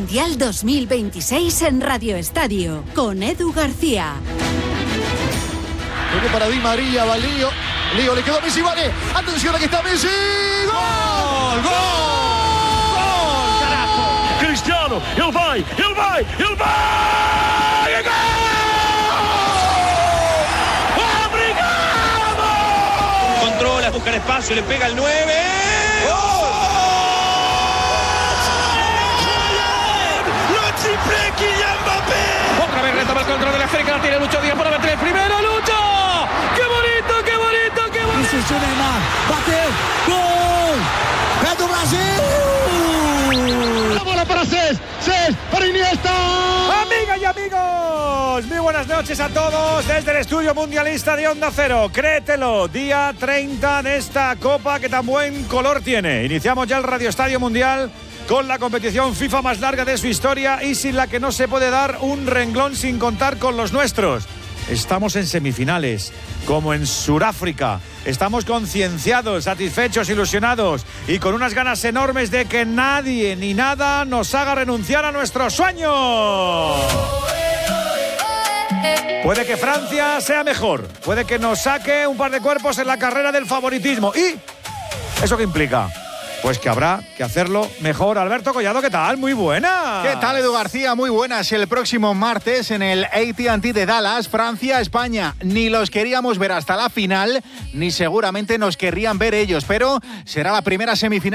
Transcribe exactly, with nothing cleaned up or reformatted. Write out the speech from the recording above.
Mundial dos mil veintiséis en Radio Estadio, con Edu García. Viene para Di María, va Lío. Lío, le quedó a Messi, vale. Atención, aquí está Messi. ¡Gol! ¡Gol! ¡Gol! ¡Carajo! Cristiano, ele vai, ele vai, ele vai! ¡Gol! ¡Obrigado! Controla, busca el espacio, le pega el nueve. ¡Gol! Otra vez retoma el control de la África, la tiene Lucho Díaz para meter el primero. ¡Lucho! ¡Qué bonito, qué bonito, qué bonito! Isso, o Neymar bateu, gol! É do Brasil! La bola para Cés, Cés para Iniesta. Amigas y amigos, muy buenas noches a todos desde el estudio mundialista de Onda Cero. Créetelo, día treinta de esta Copa que tan buen color tiene. Iniciamos ya el Radio Estadio Mundial con la competición FIFA más larga de su historia y sin la que no se puede dar un renglón sin contar con los nuestros. Estamos en semifinales, como en Sudáfrica. Estamos concienciados, satisfechos, ilusionados y con unas ganas enormes de que nadie ni nada nos haga renunciar a nuestros sueños. Puede que Francia sea mejor, puede que nos saque un par de cuerpos en la carrera del favoritismo. ¿Y eso qué implica? Pues que habrá que hacerlo mejor. Alberto Collado, ¿qué tal? Muy buena. ¿Qué tal, Edu García? Muy buenas. El próximo martes en el A T and T de Dallas, Francia, España. Ni los queríamos ver hasta la final, ni seguramente nos querrían ver ellos, pero será la primera semifinal